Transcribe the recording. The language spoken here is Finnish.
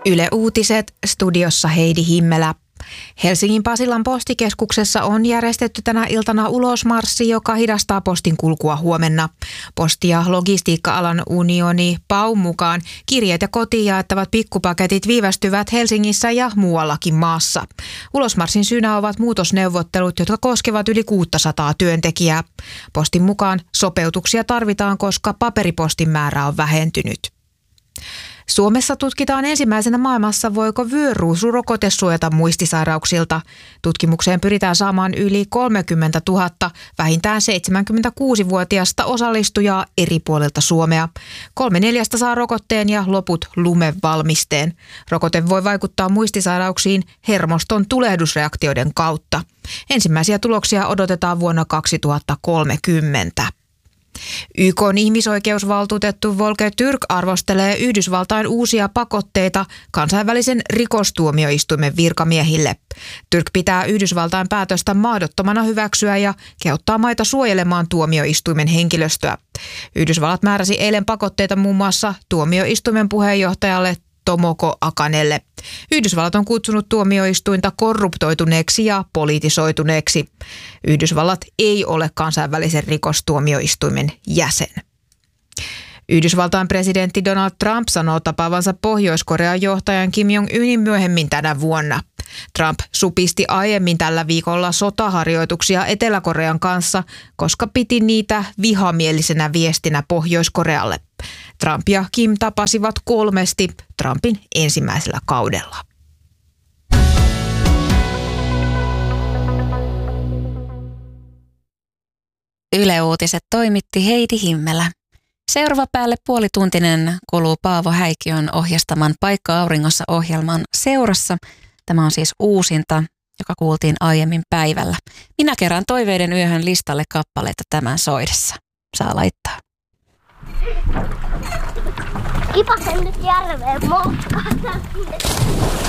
Yle Uutiset, studiossa Heidi Himmelä. Helsingin Pasilan postikeskuksessa on järjestetty tänä iltana ulosmarssi, joka hidastaa postin kulkua huomenna. Posti- ja logistiikka-alan unioni PAUn mukaan kirjeet ja kotiin jaettavat pikkupaketit viivästyvät Helsingissä ja muuallakin maassa. Ulosmarssin syynä ovat muutosneuvottelut, jotka koskevat yli 600 työntekijää. Postin mukaan sopeutuksia tarvitaan, koska paperipostin määrä on vähentynyt. Suomessa tutkitaan ensimmäisenä maailmassa, voiko vyöruusurokote suojata muistisairauksilta. Tutkimukseen pyritään saamaan yli 30 000 vähintään 76-vuotiaasta osallistujaa eri puolilta Suomea. 3/4 saa rokotteen ja loput lumevalmisteen. Rokote voi vaikuttaa muistisairauksiin hermoston tulehdusreaktioiden kautta. Ensimmäisiä tuloksia odotetaan vuonna 2030. YK:n ihmisoikeusvaltuutettu Volker Türk arvostelee Yhdysvaltain uusia pakotteita kansainvälisen rikostuomioistuimen virkamiehille. Türk pitää Yhdysvaltain päätöstä mahdottomana hyväksyä ja kehottaa maita suojelemaan tuomioistuimen henkilöstöä. Yhdysvallat määräsi eilen pakotteita muun muassa tuomioistuimen puheenjohtajalle Tomoko Akanelle. Yhdysvallat on kutsunut tuomioistuinta korruptoituneeksi ja politisoituneeksi. Yhdysvallat ei ole kansainvälisen rikostuomioistuimen jäsen. Yhdysvaltain presidentti Donald Trump sanoo tapaavansa Pohjois-Korean johtajan Kim Jong-unin myöhemmin tänä vuonna. Trump supisti aiemmin tällä viikolla sotaharjoituksia Etelä-Korean kanssa, koska piti niitä vihamielisenä viestinä Pohjois-Korealle. Trump ja Kim tapasivat 3 Trumpin ensimmäisellä kaudella. Yle Uutiset toimitti Heidi Himmelä. Seuraava päälle puolituntinen kuluu Paavo Häikiön ohjastaman Paikka auringossa -ohjelman seurassa. Tämä on siis uusinta, joka kuultiin aiemmin päivällä. Minä kerään toiveiden yöhön listalle kappaleita tämän soidessa. Saa laittaa. Kipasen nyt järveen motkata.